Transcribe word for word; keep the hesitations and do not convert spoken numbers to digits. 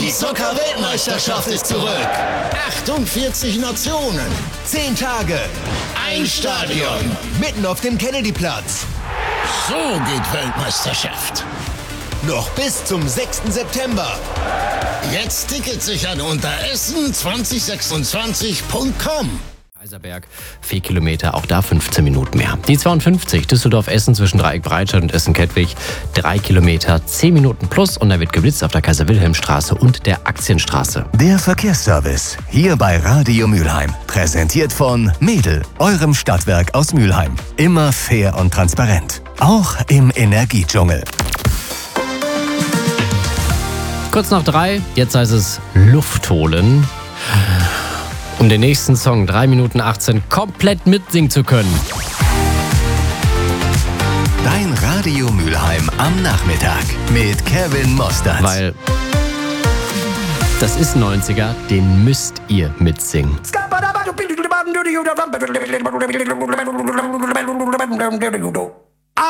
Die Zucker-Weltmeisterschaft ist zurück. achtundvierzig Nationen, zehn Tage, ein Stadion, mitten auf dem Kennedyplatz. So geht Weltmeisterschaft. Noch bis zum sechsten September. Jetzt Tickets sichern unter essen zwanzig sechsundzwanzig punkt com. Kaiserberg, vier Kilometer, auch da fünfzehn Minuten mehr. Die zweiundfünfzig, Düsseldorf-Essen zwischen Dreieck-Breitscheid und Essen-Kettwig, drei Kilometer, zehn Minuten plus und da wird geblitzt auf der Kaiser-Wilhelm-Straße und der Aktienstraße. Der Verkehrsservice, hier bei Radio Mülheim. Präsentiert von Mädel, eurem Stadtwerk aus Mülheim. Immer fair und transparent. Auch im Energiedschungel. Kurz nach drei, jetzt heißt es Luft holen, um den nächsten Song drei Minuten achtzehn komplett mitsingen zu können. Dein Radio Mülheim am Nachmittag mit Kevin Mostert. Weil das ist neunziger, den müsst ihr mitsingen. Skabba